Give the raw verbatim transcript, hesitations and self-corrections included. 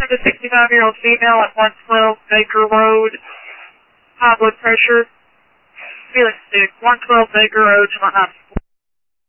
with a sixty-five-year-old female at one twelve Baker Road. High blood pressure. Feeling sick. one twelve Baker Road to my hospital.